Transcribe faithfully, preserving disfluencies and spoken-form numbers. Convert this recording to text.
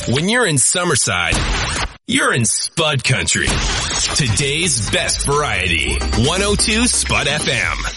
When you're in Summerside, you're in Spud Country. Today's best variety. one oh two Spud F M.